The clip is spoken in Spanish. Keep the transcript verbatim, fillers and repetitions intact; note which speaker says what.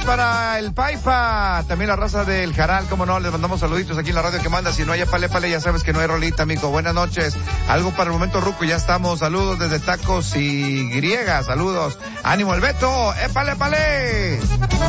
Speaker 1: para el Paipa, también la raza del Jaral, cómo no, les mandamos saluditos aquí en la radio que manda. Si no hay pale pale, ya sabes que no hay rolita, amigo. Buenas noches. Algo para el momento, Ruco, ya estamos. Saludos desde Tacos y Griega, saludos. Ánimo el Beto, épale, pale.